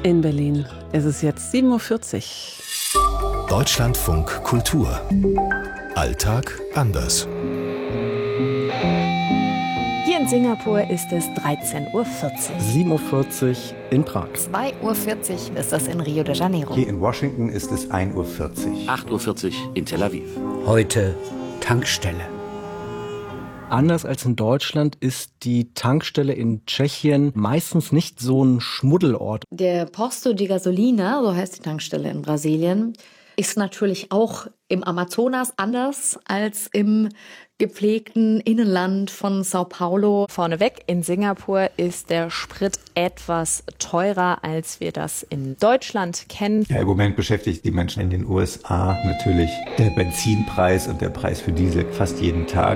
In Berlin ist es jetzt 7:40 Uhr. Deutschlandfunk Kultur. Alltag anders. Hier in Singapur ist es 13:40 Uhr. 7:40 Uhr in Prag. 2:40 Uhr ist es in Rio de Janeiro. Hier in Washington ist es 1:40 Uhr. 8:40 Uhr in Tel Aviv. Heute Tankstelle. Anders als in Deutschland ist die Tankstelle in Tschechien meistens nicht so ein Schmuddelort. Der Posto de Gasolina, so heißt die Tankstelle in Brasilien, ist natürlich auch im Amazonas anders als im gepflegten Innenland von Sao Paulo. Vorneweg, in Singapur ist der Sprit etwas teurer, als wir das in Deutschland kennen. Ja, im Moment beschäftigt die Menschen in den USA natürlich der Benzinpreis und der Preis für Diesel fast jeden Tag.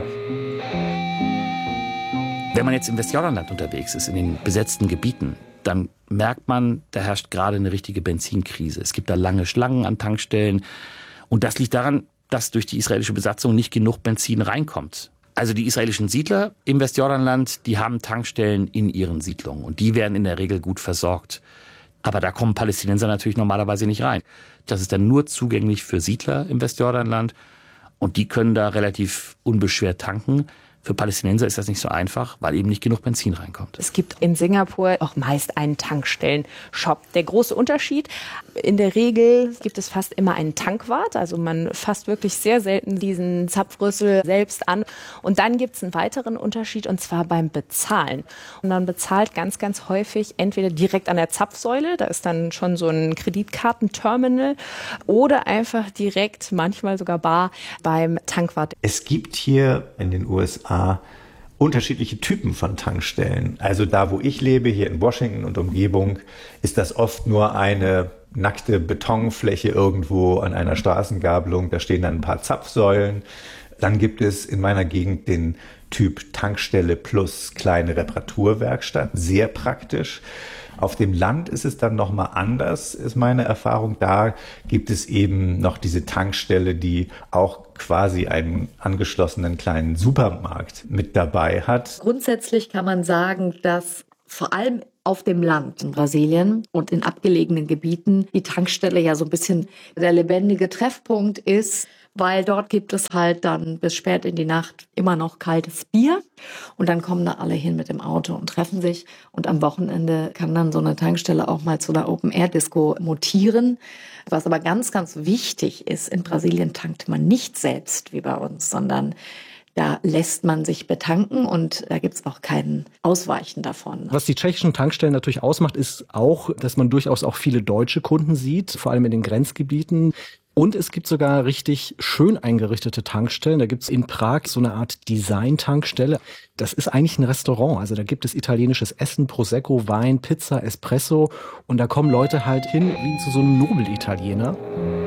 Wenn man jetzt im Westjordanland unterwegs ist, in den besetzten Gebieten, dann merkt man, da herrscht gerade eine richtige Benzinkrise. Es gibt da lange Schlangen an Tankstellen. Und das liegt daran, dass durch die israelische Besatzung nicht genug Benzin reinkommt. Also die israelischen Siedler im Westjordanland, die haben Tankstellen in ihren Siedlungen. Und die werden in der Regel gut versorgt. Aber da kommen Palästinenser natürlich normalerweise nicht rein. Das ist dann nur zugänglich für Siedler im Westjordanland. Und die können da relativ unbeschwert tanken. Für Palästinenser ist das nicht so einfach, weil eben nicht genug Benzin reinkommt. Es gibt in Singapur auch meist einen Tankstellen-Shop. Der große Unterschied, in der Regel gibt es fast immer einen Tankwart. Also man fasst wirklich sehr selten diesen Zapfrüssel selbst an. Und dann gibt es einen weiteren Unterschied, und zwar beim Bezahlen. Und man bezahlt ganz, ganz häufig entweder direkt an der Zapfsäule, da ist dann schon so ein Kreditkartenterminal, oder einfach direkt, manchmal sogar bar, beim Tankwart. Es gibt hier in den USA unterschiedliche Typen von Tankstellen. Also da, wo ich lebe, hier in Washington und Umgebung, ist das oft nur eine nackte Betonfläche irgendwo an einer Straßengabelung. Da stehen dann ein paar Zapfsäulen. Dann gibt es in meiner Gegend den Typ Tankstelle plus kleine Reparaturwerkstatt. Sehr praktisch. Auf dem Land ist es dann nochmal anders, ist meine Erfahrung. Da gibt es eben noch diese Tankstelle, die auch quasi einen angeschlossenen kleinen Supermarkt mit dabei hat. Grundsätzlich kann man sagen, dass vor allem auf dem Land in Brasilien und in abgelegenen Gebieten die Tankstelle ja so ein bisschen der lebendige Treffpunkt ist, weil dort gibt es halt dann bis spät in die Nacht immer noch kaltes Bier und dann kommen da alle hin mit dem Auto und treffen sich und am Wochenende kann dann so eine Tankstelle auch mal zu einer Open-Air-Disco mutieren. Was aber ganz, ganz wichtig ist, in Brasilien tankt man nicht selbst wie bei uns, sondern da lässt man sich betanken und da gibt es auch kein Ausweichen davon. Was die tschechischen Tankstellen natürlich ausmacht, ist auch, dass man durchaus auch viele deutsche Kunden sieht, vor allem in den Grenzgebieten. Und es gibt sogar richtig schön eingerichtete Tankstellen. Da gibt es in Prag so eine Art Design-Tankstelle. Das ist eigentlich ein Restaurant. Also da gibt es italienisches Essen, Prosecco, Wein, Pizza, Espresso. Und da kommen Leute halt hin wie zu so einem Nobelitaliener.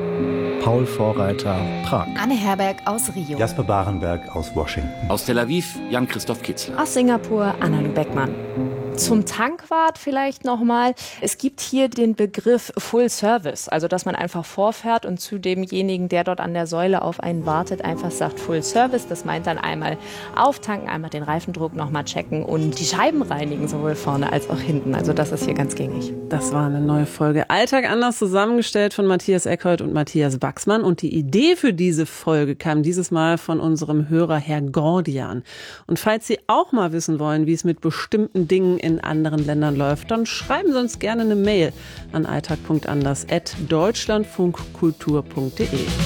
Paul Vorreiter, Prag. Anne Herberg aus Rio. Jasper Barenberg aus Washington. Aus Tel Aviv, Jan-Christoph Kitzler. Aus Singapur, Anna-Lu Beckmann. Zum Tankwart vielleicht nochmal. Es gibt hier den Begriff Full Service, also dass man einfach vorfährt und zu demjenigen, der dort an der Säule auf einen wartet, einfach sagt Full Service. Das meint dann einmal auftanken, einmal den Reifendruck nochmal checken und die Scheiben reinigen, sowohl vorne als auch hinten. Also das ist hier ganz gängig. Das war eine neue Folge Alltag anders, zusammengestellt von Matthias Eckholt und Matthias Baxmann. Und die Idee für diese Folge kam dieses Mal von unserem Hörer Herr Gordian. Und falls Sie auch mal wissen wollen, wie es mit bestimmten Dingen in anderen Ländern läuft, dann schreiben Sie uns gerne eine Mail an alltag.anders@deutschlandfunkkultur.de.